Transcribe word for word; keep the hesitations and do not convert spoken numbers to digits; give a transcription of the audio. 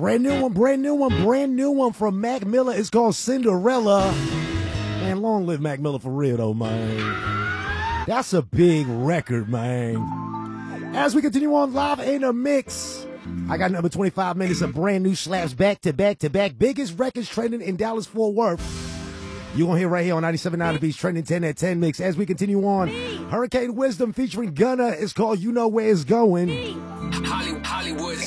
Brand new one, brand new one, brand new one from Mac Miller. It's called Cinderella. Man, long live Mac Miller for real, though, man. That's a big record, man. As we continue on live in a mix, I got number twenty-five minutes of brand new slaps back to back to back. Biggest records trending in Dallas Fort Worth. You're going to hear right here on ninety-seven point nine The Beach, trending ten at ten mix. As we continue on, Hurricane Wisdom featuring Gunna is called You Know Where It's Going. Hollywood.